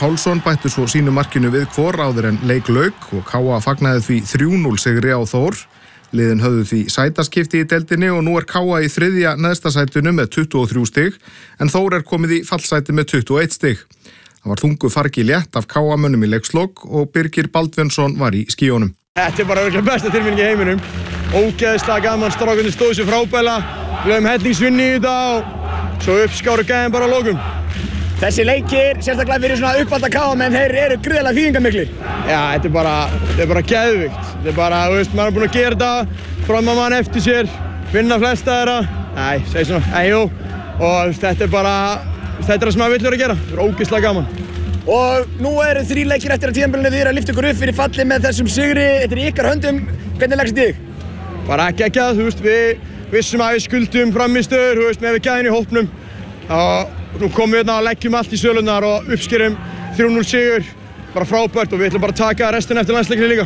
Pálsson bættu svo sínu markinu við hvor áður en leik lauk og KA fagnaði því 3-0 sigri á Þór. Liðin höfðu því sætaskipti í deildinni og nú KA í þriðja neðsta sætinu með 23 stig en Þór komið í fallsæti með 21 stig. Það var þungu fargi létt af KA-mönnum í leikslok og Birgir Baldvinsson var í skýjónum. Þetta bara örugglega besta tilfinning í heiminum. Ógeðslega gaman, strákarnir stóðu sig frábærlega. Við höfum hellingsvinni í þetta og svo uppskáru gæðin bara að lokum. Þessi leikir, sérstaklega fyrir svona uppalda KA-menn, þeir eru gríðarlega þýðingarmiklir. Já, þetta er bara geðvikt. Þetta er bara, maður er búinn að gera þetta, framma mann eftir sér, vinna flesta þeirra. Nei, segi svona, jú. Og þetta er það sem maður vill vera að gera. Þetta er ógeðslega gaman. Og nú eru 3 leikir eftir að tímabilinu þið að lyfta ykkur upp fyrir falli með þessum sigri. Þetta er ykkar höndum. Hvernig leggst þig? Bara geggjað, við vissum að við skuldum framistöður, með við gæðin í hópnum. Og nú komum við og leggjum allt í sölunar og uppskerum 3-0 sigur. Bara frábært og við ætlum bara að taka restina eftir landsleikina líka.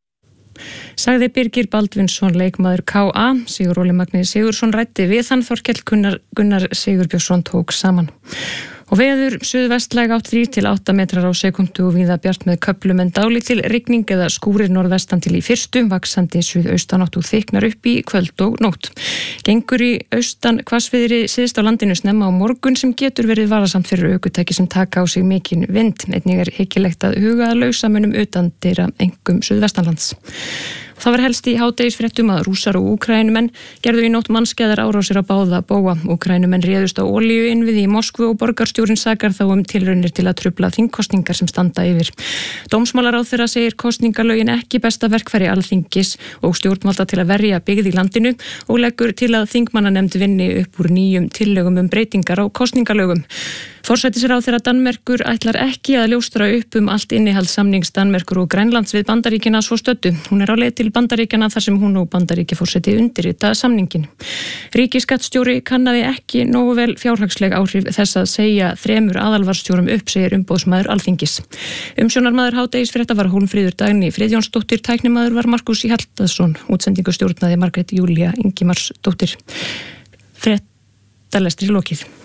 Sagði Birgir Baldvinsson, leikmaður KA. Sigur Óli Magni Sigursson ræddi við hann, Þorkell Gunnar Sigurbjörnsson tók saman. Og veður suðvestlæg átt 3 til 8 metrar á sekundu og víða bjart með köflum en dálítil rigning eða skúrir norðvestan til í fyrstu, vaxandi suðaustanátt og þyknar upp í kvöld og nótt. Gengur í austan hvassviðri syðst á landinu snemma á morgun sem getur verið varasamt fyrir ökutæki sem taka á sig mikinn vind. Einnig hyggilegt að huga að lausamunum utandyra einkum suðvestanlands. Það var helst í hádegisfréttum að Rússar og Úkraínumenn gerðu í nótt mannskæðar árásir á báða bóga. Úkraínumenn réðust á olíuinnviði í Moskvu og borgarstjórinn sakar þá tilraunir til að trufla þingkosningar sem standa yfir. Dómsmálaráðherra segir kosningalögin ekki besta verkfæri Alþingis og stjórnvalda til að verja byggð í landinu og leggur til að þingmannanefnd vinni upp úr nýjum tillögum breytingar á kosningalögum. Forsætisráðherra Danmerkur ætlar ekki að ljóstra upp allt innihald samnings Danmerkur og Grænlands við Bandaríkjana svo stöddu. Hún á leið til Bandaríkjana þar sem hún og Bandaríkjaforseti undirrita samningin. Ríkisskattstjóri kannaði ekki nógu vel fjárhagsleg áhrif þess að segja 3 aðalvarstjórum upp, segir umboðsmaður Alþingis. Umsjónarmaður hádegisfrétta var Hólmfríður Dagný Friðjónsdóttir, tæknimaður var Markús Hjaltason, útsendingu stjórnaði Margrét Júlía Ingimarsdóttir. Fréttalestri lokið.